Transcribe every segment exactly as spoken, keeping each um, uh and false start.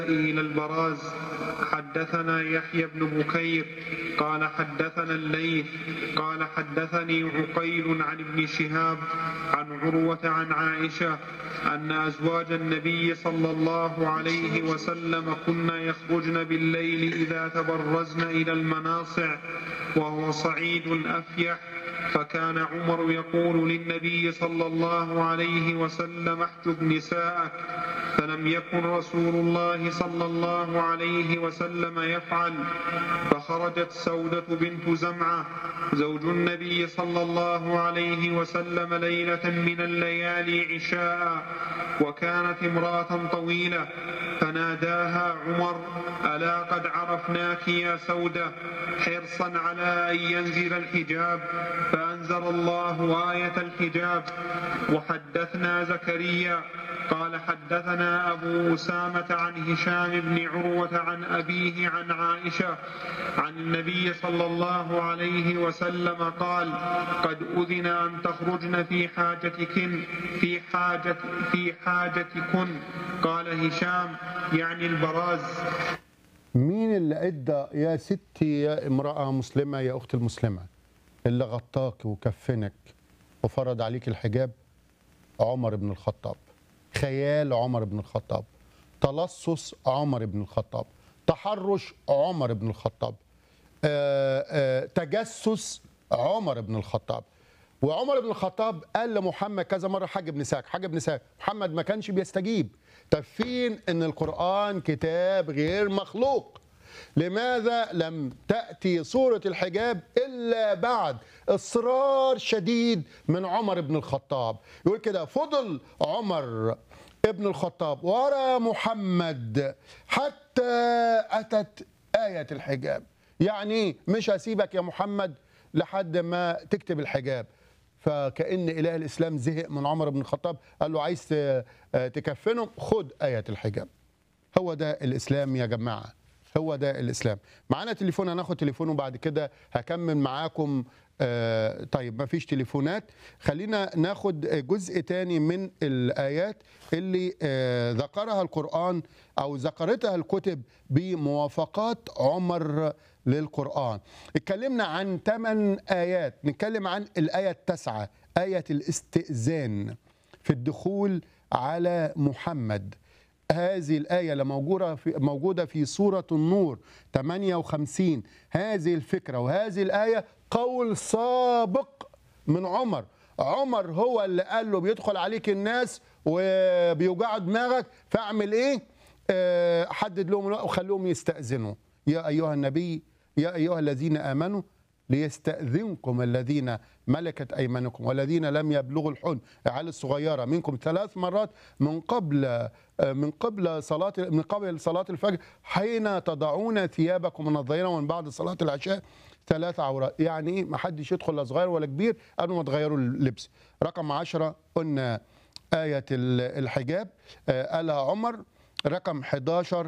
إلى البراز. حدثنا يحيى بن بكير قال حدثنا الليث قال حدثني عقيل عن ابن شهاب عن عروة عن عائشة أن أزواج النبي صلى الله عليه وسلم كن يخرجن بالليل إذا تبرزن إلى المناصع وهو صعيد أفيح، فكان عمر يقول للنبي صلى الله عليه وسلم احجب نساءك، فلم يكن رسول الله صلى الله عليه وسلم يفعل. فخرجت سودة بنت زمعة زوج النبي صلى الله عليه وسلم ليلة من الليالي عشاء، وكانت امرأة طويلة، فناداها عمر: ألا قد عرفناك يا سودة، حرصا على أن ينزل الحجاب، فأنزل الله آية الحجاب. وحدثنا زكريا قال حدثنا أبو أسامة عن هشام بن عروة عن أبيه عن عائشة عن النبي صلى الله عليه وسلم قال: قد أذن أن تخرجن في حاجتكن في حاجة في حاجتكن. قال هشام يعني البراز. مين اللي ادى يا ستي يا امرأة مسلمة يا أخت المسلمة اللي غطاك وكفنك وفرض عليك الحجاب؟ عمر بن الخطاب. خيال عمر بن الخطاب، تلصص عمر بن الخطاب، تحرش عمر بن الخطاب، آآ آآ تجسس عمر بن الخطاب. وعمر بن الخطاب قال لمحمد كذا مرة: حجب نساك حجب نساك. محمد ما كانش بيستجيب. طب فين ان القرآن كتاب غير مخلوق؟ لماذا لم تأتي سورة الحجاب إلا بعد إصرار شديد من عمر بن الخطاب؟ يقول كده: فضل عمر ابن الخطاب ورا محمد حتى أتت آية الحجاب. يعني مش هسيبك يا محمد لحد ما تكتب الحجاب. فكأن إله الإسلام زهق من عمر بن الخطاب، قال له: عايز تكفنهم؟ خد آية الحجاب. هو ده الإسلام يا جماعة، هو ده الإسلام. معانا تليفون، هناخد تليفون وبعد كده هكمل معاكم. آه طيب ما فيش تليفونات، خلينا ناخد جزء تاني من الآيات اللي آه ذكرها القرآن أو ذكرتها الكتب بموافقات عمر للقرآن. اتكلمنا عن ثمان آيات، نتكلم عن الآية التاسعة، آية الاستئذان في الدخول على محمد. هذه الآية اللي موجودة في موجودة في سورة النور ثمانية وخمسين. هذه الفكرة وهذه الآية قول سابق من عمر. عمر هو اللي قال له: بيدخل عليك الناس وبيوجعوا دماغك، فاعمل ايه؟ أه حدد لهم وخليهم يستأذنوا. يا أيها النبي يا أيها الذين آمنوا ليستأذنكم الذين ملكت أيمانكم والذين لم يبلغوا الحلم، العيال الصغيرة منكم ثلاث مرات من قبل من قبل صلاة من قبل صلاة الفجر حين تضعون ثيابكم من الظهيرة ومن بعد صلاة العشاء ثلاث عورات. يعني ايه؟ ما حدش يدخل لا صغير ولا كبير قبل ما تغيروا اللبس. رقم عشرة قلنا آية الحجاب قالها عمر. رقم حداشر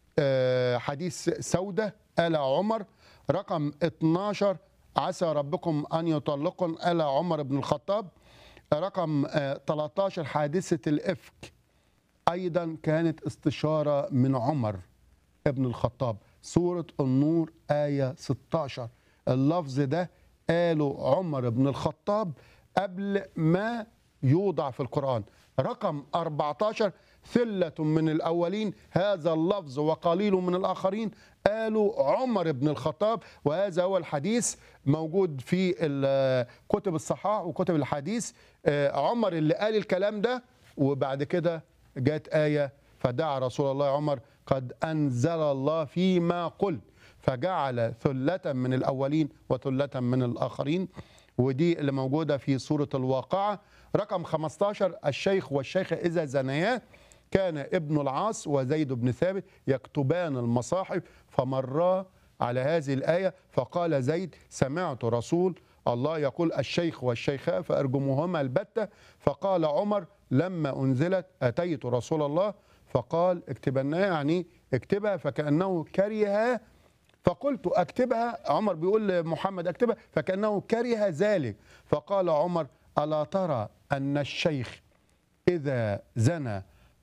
حديث سودة قالها عمر. رقم اتناشر عسى ربكم أن يطلقن قالها عمر بن الخطاب. رقم تلتاشر حادثة الإفك أيضا كانت استشارة من عمر ابن الخطاب. سورة النور آية ستاشر اللفظ ده قاله عمر بن الخطاب قبل ما يوضع في القرآن. رقم أربعتاشر ثلة من الأولين هذا اللفظ وقليل من الآخرين قالوا عمر بن الخطاب. وهذا هو الحديث موجود في كتب الصحاح وكتب الحديث. عمر اللي قال الكلام ده، وبعد كده جاءت آية: فدعا رسول الله عمر قد أنزل الله فيما قل، فجعل ثلة من الأولين وثلة من الآخرين. ودي اللي موجودة في سورة الواقعة. رقم خمستاشر الشيخ والشيخة إذا زنيا كان ابن العاص وزيد بن ثابت يكتبان المصاحف فمرا على هذه الآية فقال زيد: سمعت رسول الله يقول الشيخ والشيخاء فأرجمهما البتة. فقال عمر لما أنزلت أتيت رسول الله فقال اكتبناها، يعني اكتبها، فكأنه كرهها. فقلت أكتبها، عمر بيقول لمحمد أكتبها، فكأنه كره ذلك. فقال عمر: ألا ترى أن الشيخ إذا زنى